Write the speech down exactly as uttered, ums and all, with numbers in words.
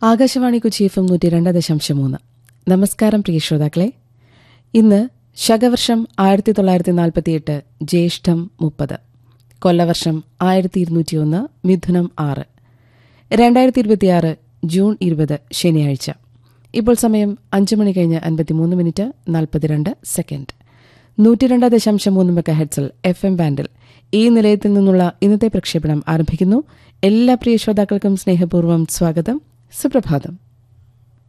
Akashvani Kochi F M നൂറ്റി രണ്ട് ദശാംശം മൂന്ന്. നമസ്കാരം പ്രിയ ശ്രോതാക്കളെ. ഇന്ന് ശകവർഷം ആയിരത്തി തൊള്ളായിരത്തി നാൽപ്പത്തിയെട്ട് ജ്യേഷ്ഠം മുപ്പത്, കൊല്ലവർഷം ആയിരത്തി ഇരുന്നൂറ്റിയൊന്ന് മിഥുനം ആറ്, രണ്ടായിരത്തി ഇരുപത്തിയാറ് ജൂൺ ഇരുപത് ശനിയാഴ്ച. ഇപ്പോൾ സമയം അഞ്ചു മണി കഴിഞ്ഞ് അൻപത്തിമൂന്ന് മിനിറ്റ് നാൽപ്പത്തിരണ്ട് സെക്കൻഡ്. നൂറ്റി രണ്ട് ദശാംശം മൂന്ന് മെഗാ ഹെഡ്സിൽ എഫ് എം ബാൻഡിൽ ഈ നിലയത്തിൽ നിന്നുള്ള ഇന്നത്തെ പ്രക്ഷേപണം ആരംഭിക്കുന്നു. എല്ലാ പ്രിയ ശ്രോതാക്കൾക്കും സ്നേഹപൂർവ്വം സ്വാഗതം. സുപ്രഭാതം.